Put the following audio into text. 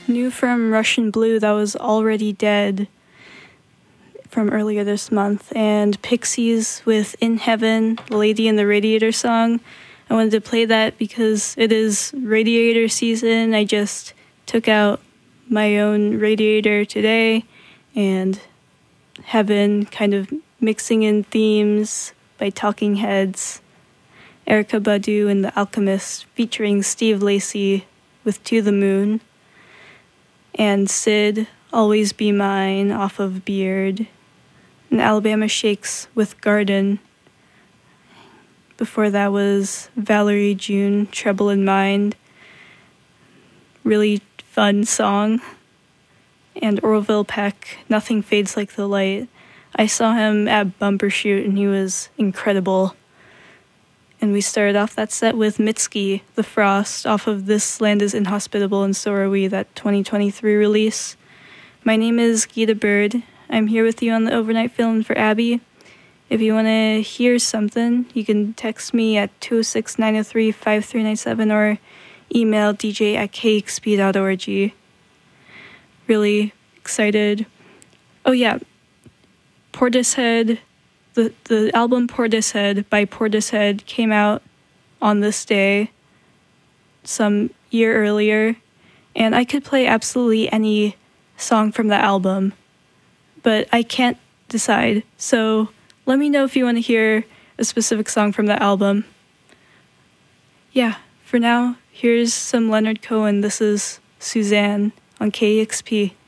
New from Russian Blue, that was Already Dead from earlier this month, and Pixies with In Heaven, the Lady in the Radiator song. I wanted to play that because it is radiator season. I just took out my own radiator today, and have been kind of mixing in themes by Talking Heads, Erykah Badu and The Alchemist featuring Steve Lacy with To the Moon, and Sid, Always Be Mine off of Beard, and Alabama Shakes with Garden. Before that was Valerie June, Trouble in Mind. Really fun song. And Orville Peck, Nothing Fades Like the Light. I saw him at Bumbershoot and he was incredible. And we started off that set with Mitski, The Frost, off of This Land is Inhospitable and So Are We, that 2023 release. My name is Gita Bird. I'm here with you on the overnight film for Abby. If you want to hear something, you can text me at 206-903-5397 or email dj@kexp.org. Really excited. Oh yeah, Portishead, the album Portishead by Portishead came out on this day some year earlier, and I could play absolutely any song from the album, but I can't decide. So let me know if you want to hear a specific song from the album. Yeah, for now, here's some Leonard Cohen. This is Suzanne on KEXP.